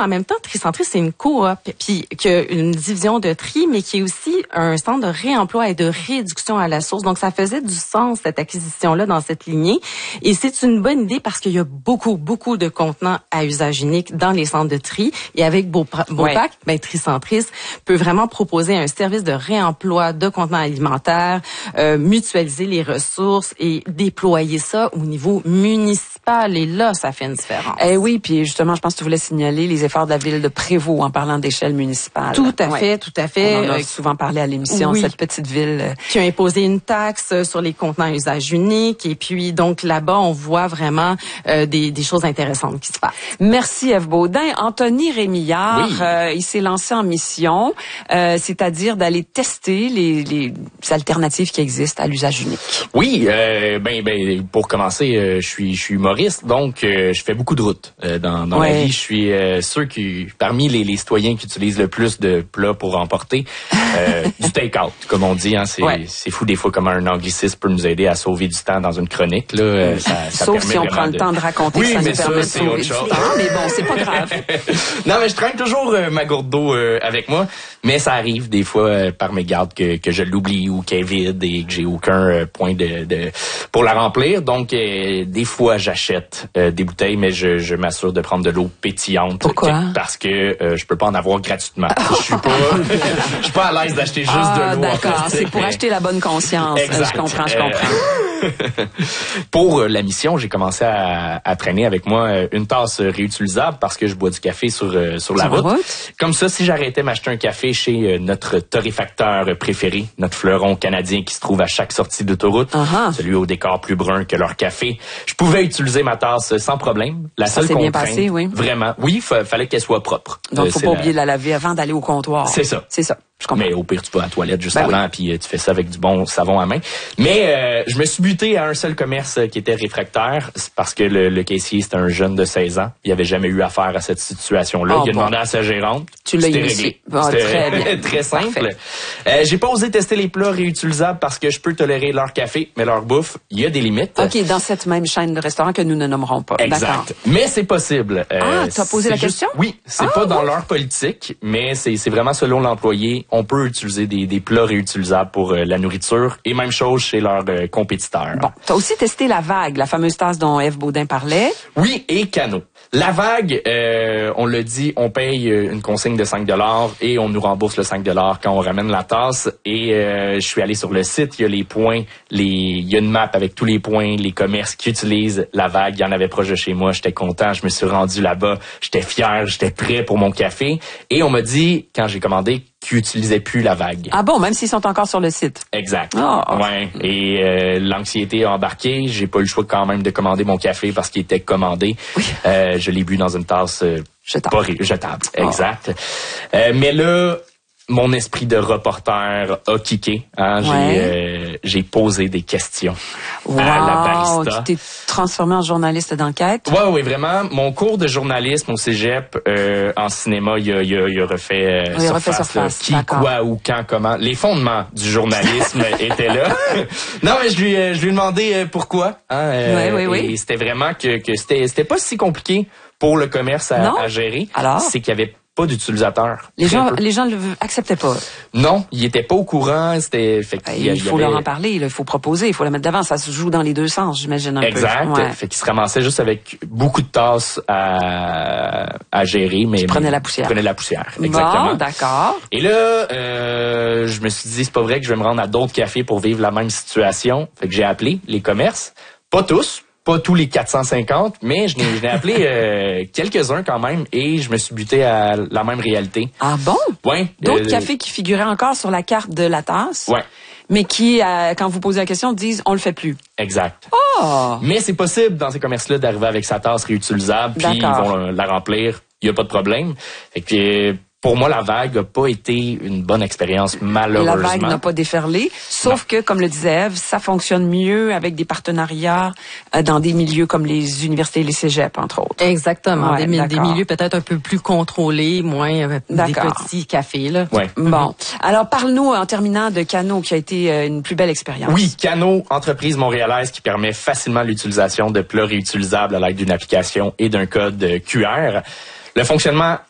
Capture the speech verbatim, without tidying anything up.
mais en même temps, Tricentris, c'est une coop, puis qui a une division de tri, mais qui est aussi un centre de réemploi et de rééducation à la source. Donc, ça faisait du sens, cette acquisition-là, dans cette lignée. Et c'est une bonne idée parce qu'il y a beaucoup, beaucoup de contenants à usage unique dans les centres de tri. Et avec Beaupac, ouais. ben, Tricentris peut vraiment proposer un service de réemploi de contenants alimentaires, euh, mutualiser les ressources et déployer ça au niveau municipal. Et là, ça fait une différence. Eh oui, puis justement, je pense que tu voulais signaler les efforts de la ville de Prévost en parlant d'échelle municipale. Tout à ouais. fait, tout à fait. On en a souvent parlé à l'émission, oui. cette petite ville. Qui a imposé une taxe sur les contenants à usage unique. Et puis, donc, là-bas, on voit vraiment euh, des, des choses intéressantes qui se passent. Merci, Ève Baudin. Anthony Rémillard, oui. euh, il s'est lancé en mission, euh, c'est-à-dire d'aller tester les, les alternatives qui existent à l'usage unique. Oui, euh, ben, ben, pour commencer, euh, je suis, je suis humoriste, donc euh, je fais beaucoup de routes euh, dans, dans ouais. la vie. Je suis euh, ceux qui, parmi les, les citoyens qui utilisent le plus de plats pour emporter, euh, du take-out, comme on dit. Hein, c'est, ouais. c'est fou des fois comment un anglicisme peut nous aider à sauver du temps dans une chronique. Là, euh, ça, ça Sauf permet si on prend de... le temps de raconter oui, que ça mais nous ça, permet c'est de sauver autre du chose. temps. Mais bon, c'est pas grave. Non, mais je traîne toujours euh, ma gourde d'eau euh, avec moi, mais ça arrive des fois euh, par mégarde que, que je l'oublie ou qu'elle est vide et que j'ai aucun euh, point de, de pour la remplir. Donc, euh, des fois, j'achète euh, des bouteilles, mais je, je m'assure de prendre de l'eau pétillante. Pourquoi? Que, parce que euh, je peux pas en avoir gratuitement. Je suis pas, je suis pas à l'aise d'acheter juste ah, de l'eau. D'accord, en fait, c'est pour mais... acheter la bonne conscience. Exact. Je comprends, je comprends. Euh... Pour la mission, j'ai commencé à, à traîner avec moi une tasse réutilisable parce que je bois du café sur euh, sur la sur route. route. Comme ça, si j'arrêtais m'acheter un café chez euh, notre torréfacteur préféré, notre fleuron canadien qui se trouve à chaque sortie d'autoroute, uh-huh. celui au décor plus brun que leur café, je pouvais utiliser ma tasse sans problème. La ça seule s'est contrainte, bien passé, oui. Vraiment, oui, fa- fallait qu'elle soit propre. Donc, euh, faut pas la... oublier de la laver avant d'aller au comptoir. C'est ça. C'est ça. Mais au pire, tu vas à la toilette juste ben avant, oui. puis euh, tu fais ça avec du bon savon à main. Mais euh, je me suis buté à un seul commerce euh, qui était réfractaire, c'est parce que le, le caissier, c'était un jeune de seize ans. Il avait jamais eu affaire à cette situation-là. Oh, il a bon. demandé à sa gérante. Tu l'as C'était initié. réglé. Bon, c'était très bien. très simple. Euh, j'ai pas osé tester les plats réutilisables parce que je peux tolérer leur café, mais leur bouffe, il y a des limites. OK, dans cette même chaîne de restaurants que nous ne nommerons pas. Exact. D'accord. Mais c'est possible. Euh, ah, tu as posé la juste, question? Oui, c'est ah, pas ouais. dans leur politique, mais c'est, c'est vraiment selon l'employé. On peut utiliser des, des plats réutilisables pour euh, la nourriture et même chose chez leurs euh, compétiteurs. Bon, tu as aussi testé la vague, la fameuse tasse dont Ève Baudin parlait. Oui, et Cano. La vague, euh, on l'a dit, on paye une consigne de cinq dollars et on nous rembourse le cinq dollars quand on ramène la tasse. Et euh, je suis allé sur le site, il y a les points, les, il y a une map avec tous les points, les commerces qui utilisent la vague. Il y en avait proche de chez moi, j'étais content, je me suis rendu là-bas, j'étais fier, j'étais prêt pour mon café. Et on m'a dit, quand j'ai commandé, qu'ils n'utilisaient plus la vague. Ah bon, même s'ils sont encore sur le site. Exact. Oh. Ouais. Et euh, l'anxiété a embarqué. J'ai pas eu le choix quand même de commander mon café parce qu'il était commandé. Oui. Euh, je l'ai bu dans une tasse euh, jetable. Pas ré- jetable. Oh. Exact. Euh, mais là, mon esprit de reporter a kické. Hein? Ouais. J'ai, euh, j'ai posé des questions wow, à la barista. Tu t'es transformé en journaliste d'enquête? Oui, oui, vraiment. Mon cours de journalisme au cégep euh, en cinéma, il a, il a, il a refait, euh, oui, surface, refait surface. là, qui, D'accord. quoi, où, quand, comment. Les fondements du journalisme étaient là. Non, mais je lui, je lui ai demandé euh, pourquoi. Hein, euh, oui, oui, oui. Et c'était vraiment que, que c'était, c'était pas si compliqué pour le commerce à, à gérer. Alors? C'est qu'il y avait pas d'utilisateurs. Les gens, les gens ne l'acceptaient pas. Non, ils étaient pas au courant. C'était, fait il, il faut avait... leur en parler, il faut proposer, il faut la mettre d'avant. Ça se joue dans les deux sens, j'imagine un exact. peu. Exact. Ouais. Fait qu'ils se ramassaient juste avec beaucoup de tasses à, à gérer, mais ils prenaient la poussière. Prenaient la poussière, exactement. Bon, d'accord. Et là, euh, je me suis dit, c'est pas vrai que je vais me rendre à d'autres cafés pour vivre la même situation. Fait que j'ai appelé les commerces, pas tous. Pas tous les quatre cent cinquante, mais je n'ai, je n'ai appelé euh, quelques-uns quand même et je me suis buté à la même réalité. Ah bon? Ouais. D'autres euh, cafés qui figuraient encore sur la carte de la tasse? Ouais. Mais qui, euh, quand vous posez la question, disent on le fait plus. Exact. Oh! Mais c'est possible dans ces commerces-là d'arriver avec sa tasse réutilisable, puis ils vont la remplir, il n'y a pas de problème. Fait que pour moi, la vague n'a pas été une bonne expérience, malheureusement. La vague n'a pas déferlé, sauf non. que, comme le disait Ève, ça fonctionne mieux avec des partenariats euh, dans des milieux comme les universités et les cégeps, entre autres. Exactement. Ouais, des, des milieux peut-être un peu plus contrôlés, moins euh, des petits cafés. Là. Ouais. Bon. Alors, parle-nous, en terminant, de Cano, qui a été euh, une plus belle expérience. Oui, Cano, entreprise montréalaise qui permet facilement l'utilisation de plats réutilisables à l'aide d'une application et d'un code Q R. Le fonctionnement